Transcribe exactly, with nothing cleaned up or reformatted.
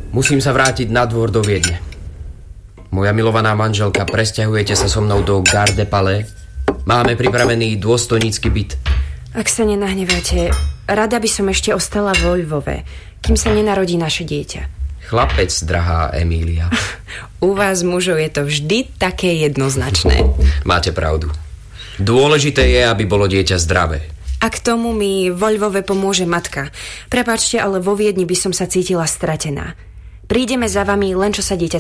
Musím sa vrátiť na dvor do Viedne. Moja milovaná manželka, presťahujete sa so mnou do Gare de Palais. Máme pripravený dôstojnícky byt. Ak sa nenahneváte, rada by som ešte ostala vo Lvove, kým sa nenarodí naše dieťa. Chlapec, drahá Emília. U vás mužov je to vždy také jednoznačné. Máte pravdu. Dôležité je, aby bolo dieťa zdravé. A k tomu mi vo Lvove pomôže matka. Prepáčte, ale vo Viedni by som sa cítila stratená. Prídeme za vami, len čo sa dieťa